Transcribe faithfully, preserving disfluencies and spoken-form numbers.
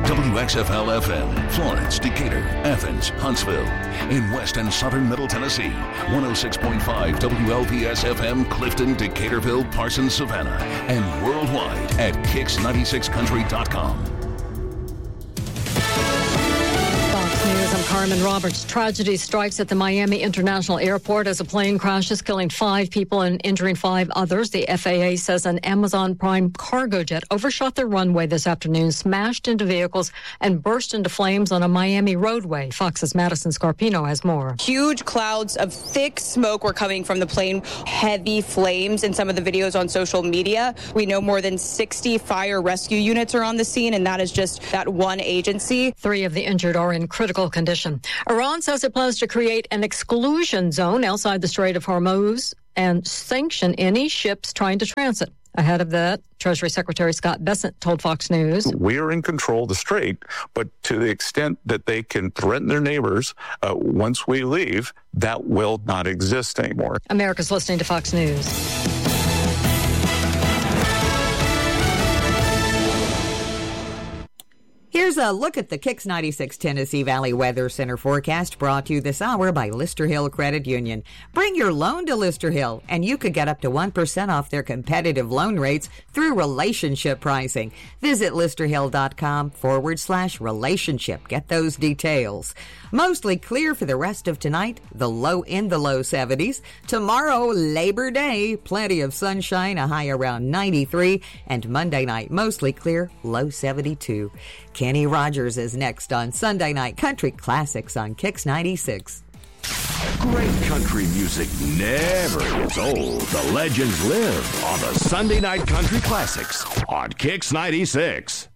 W X F L F M, Florence, Decatur, Athens, Huntsville. In West and Southern Middle Tennessee, one oh six point five W L P S F M, Clifton, Decaturville, Parsons, Savannah. And worldwide at kicks ninety-six country dot com. News, I'm Carmen Roberts. Tragedy strikes at the Miami International Airport as a plane crashes, killing five people and injuring five others. The F A A says an Amazon Prime cargo jet overshot the runway this afternoon, smashed into vehicles, and burst into flames on a Miami roadway. Fox's Madison Scarpino has more. Huge clouds of thick smoke were coming from the plane, heavy flames in some of the videos on social media. We know more than sixty fire rescue units are on the scene, and that is just that one agency. Three of the injured are in critical condition. Iran says it plans to create an exclusion zone outside the Strait of Hormuz and sanction any ships trying to transit. Ahead of that, Treasury Secretary Scott Bessent told Fox News, "We are in control of the strait, but to the extent that they can threaten their neighbors uh, once we leave, that will not exist anymore." America's listening to Fox News. Here's a look at the Kicks ninety-six Tennessee Valley Weather Center forecast, brought to you this hour by Lister Hill Credit Union. Bring your loan to Lister Hill, and you could get up to one percent off their competitive loan rates through relationship pricing. Visit listerhill.com forward slash relationship. Get those details. Mostly clear for the rest of tonight, the low in the low seventies. Tomorrow, Labor Day, plenty of sunshine, a high around ninety-three, and Monday night, mostly clear, low seventy-two. Kenny Rogers is next on Sunday Night Country Classics on Kicks ninety-six. Great country music never gets old. The legends live on the Sunday Night Country Classics on Kicks ninety-six.